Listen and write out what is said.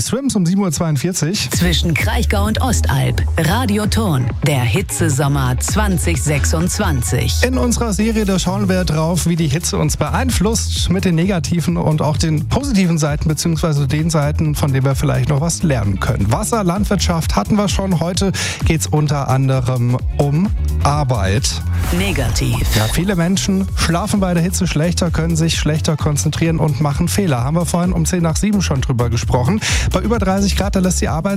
Swims um 7.42 Uhr. Zwischen Kraichgau und Ostalb. Radioton. Der Hitzesommer 2026. In unserer Serie, da schauen wir drauf, wie die Hitze uns beeinflusst mit den negativen und auch den positiven Seiten, beziehungsweise den Seiten, von denen wir vielleicht noch was lernen können. Wasser, Landwirtschaft hatten wir schon. Heute geht es unter anderem um Arbeit. Negativ. Ja, viele Menschen schlafen bei der Hitze schlechter, können sich schlechter konzentrieren und machen Fehler. Haben wir vorhin um 6:50 schon drüber gesprochen. Bei über 30 Grad, da lässt die Arbeit